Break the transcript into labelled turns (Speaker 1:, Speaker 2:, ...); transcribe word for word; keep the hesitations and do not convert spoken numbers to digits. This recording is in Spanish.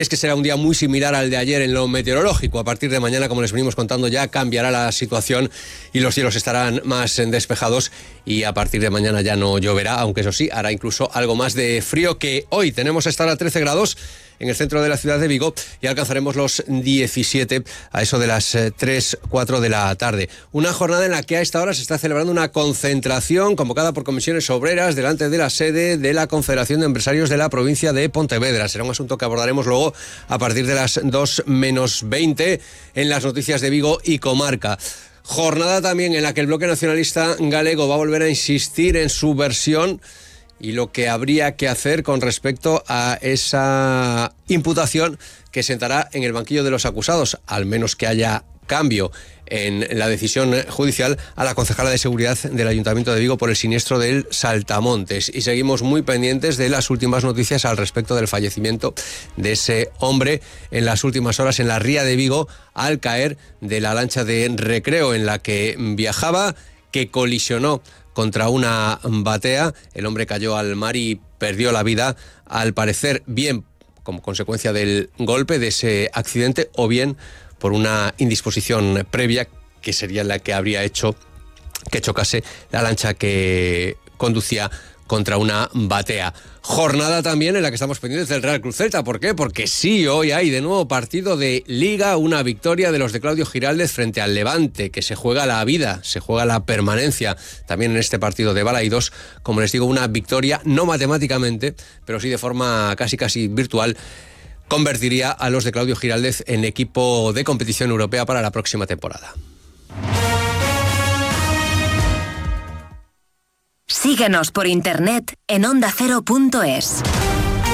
Speaker 1: es que será un día muy similar al de ayer en lo meteorológico. A partir de mañana, como les venimos contando, ya cambiará la situación y los cielos estarán más despejados y a partir de mañana ya no lloverá, aunque eso sí, hará incluso algo más de frío que hoy. Tenemos hasta ahora trece grados en el centro de la ciudad de Vigo y alcanzaremos los diecisiete a eso de las tres, cuatro de la tarde. Una jornada en la que a esta hora se está celebrando una concentración convocada por comisiones obreras delante de la sede de la Confederación de Empresarios de la provincia de Pontevedra. Será un asunto que abordaremos luego a partir de las dos menos veinte en las noticias de Vigo y comarca. Jornada también en la que el bloque nacionalista galego va a volver a insistir en su versión y lo que habría que hacer con respecto a esa imputación que sentará en el banquillo de los acusados, al menos que haya cambio en la decisión judicial, a la concejala de seguridad del Ayuntamiento de Vigo por el siniestro del Saltamontes. Y seguimos muy pendientes de las últimas noticias al respecto del fallecimiento de ese hombre en las últimas horas en la ría de Vigo al caer de la lancha de recreo en la que viajaba, que colisionó contra una batea. El hombre cayó al mar y perdió la vida, al parecer bien como consecuencia del golpe, de ese accidente, o bien por una indisposición previa que sería la que habría hecho que chocase la lancha que conducía contra una batea. Jornada también en la que estamos pendientes del Real Cruz Celta. ¿Por qué? Porque sí, hoy hay de nuevo partido de Liga, una victoria de los de Claudio Giraldez frente al Levante, que se juega la vida, se juega la permanencia también en este partido de Balaidos. Como les digo, una victoria, no matemáticamente, pero sí de forma casi casi virtual, convertiría a los de Claudio Giraldez en equipo de competición europea para la próxima temporada.
Speaker 2: Síguenos por internet en onda cero punto es.